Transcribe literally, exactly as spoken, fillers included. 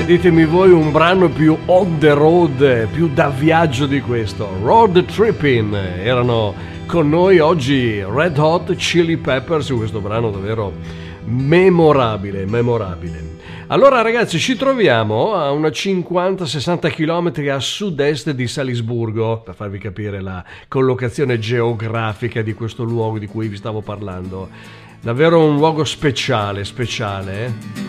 Ditemi voi un brano più on the road, più da viaggio di questo. Road Trippin' erano con noi oggi Red Hot Chili Peppers su questo brano davvero memorabile, memorabile. Allora ragazzi, ci troviamo a una cinquanta sessanta chilometri a sud-est di Salisburgo, per farvi capire la collocazione geografica di questo luogo di cui vi stavo parlando. Davvero un luogo speciale, speciale, eh?